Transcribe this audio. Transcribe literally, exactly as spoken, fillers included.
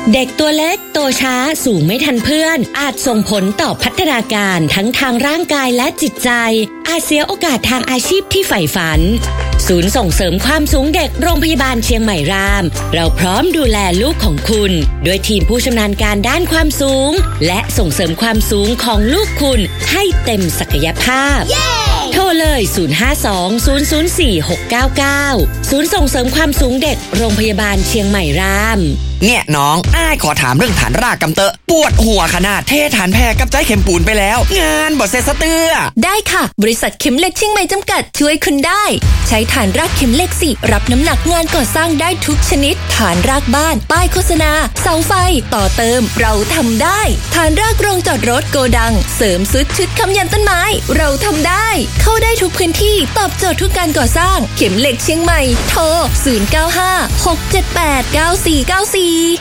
เด็กตัวเล็กโตช้าสูงไม่ทันเพื่อนอาจส่งผลต่อพัฒนาการทั้งทางร่างกายและจิตใจอาจเสียโอกาสทางอาชีพที่ใฝ่ฝันศูนย์ส่งเสริมความสูงเด็กโรงพยาบาลเชียงใหม่รามเราพร้อมดูแลลูกของคุณด้วยทีมผู้ชำนาญการด้านความสูงและส่งเสริมความสูงของลูกคุณให้เต็มศักยภาพ yeah! โทรเลยศูนย์ ห้า สอง ศูนย์ ศูนย์ สี่ หก เก้า เก้าศูนย์ส่งเสริมความสูงเด็กโรงพยาบาลเชียงใหม่รามเนี่ยน้องอ้ายขอถามเรื่องฐานรากกำเตอะปวดหัวขนาดเทฐานแพรกับใจเข็มปูนไปแล้วงานบ่เสร็จสะเตือได้ค่ะบริษัทเข็มเหล็กเชียงใหม่จำกัดช่วยคุณได้ใช้ฐานรากเข็มเหล็กสิรับน้ำหนักงานก่อสร้างได้ทุกชนิดฐานรากบ้านป้ายโฆษณาเสาไฟต่อเติมเราทำได้ฐานรากโรงจอดรถโกดังเสริมซุดชุดค้ำยันต้นไม้เราทำได้เข้าได้ทุกพื้นที่ตอบโจทย์ทุกการก่อสร้างเข็มเหล็กเชียงใหม่โทรศูนย์ เก้า ห้า หก เจ็ด แปด เก้า สี่ เก้า สี่